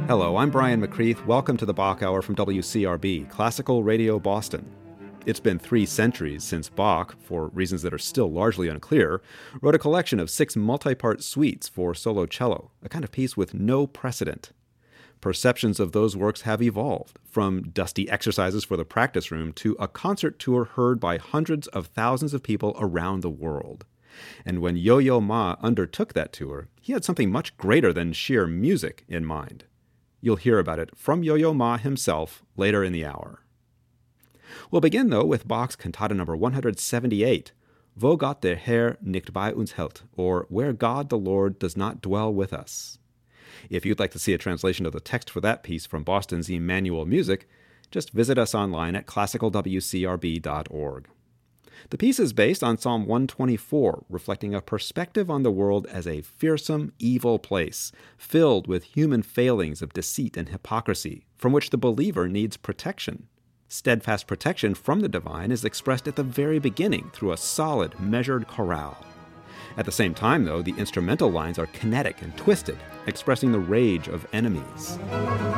Hello, I'm Brian McCreath. Welcome to the Bach Hour from WCRB, Classical Radio Boston. It's been 3 centuries since Bach, for reasons that are still largely unclear, wrote a collection of 6 multi-part suites for solo cello, a kind of piece with no precedent. Perceptions of those works have evolved, from dusty exercises for the practice room to a concert tour heard by hundreds of thousands of people around the world. And when Yo-Yo Ma undertook that tour, he had something much greater than sheer music in mind. You'll hear about it from Yo-Yo Ma himself later in the hour. We'll begin, though, with Bach's Cantata No. 178, Wo Gott der Herr nicht bei uns hält, or Where God the Lord does not dwell with us. If you'd like to see a translation of the text for that piece from Boston's Emmanuel Music, just visit us online at classicalwcrb.org. The piece is based on Psalm 124, reflecting a perspective on the world as a fearsome, evil place, filled with human failings of deceit and hypocrisy, from which the believer needs protection. Steadfast protection from the divine is expressed at the very beginning through a solid, measured chorale. At the same time, though, the instrumental lines are kinetic and twisted, expressing the rage of enemies.